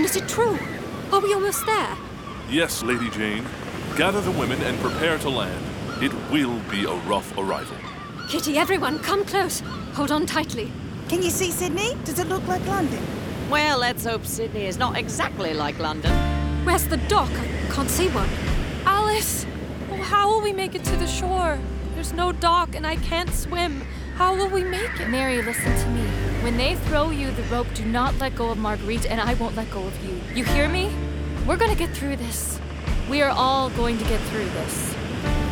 Is it true? Are we almost there? Yes, Lady Jane. Gather the women and prepare to land. It will be a rough arrival. Kitty, everyone, come close. Hold on tightly. Can you see Sydney? Does it look like London? Well, let's hope Sydney is not exactly like London. Where's the dock? I can't see one. Alice! Oh, how will we make it to the shore? There's no dock and I can't swim. How will we make it? Mary, listen to me. When they throw you the rope, do not let go of Marguerite, and I won't let go of you. You hear me? We're gonna get through this. We are all going to get through this.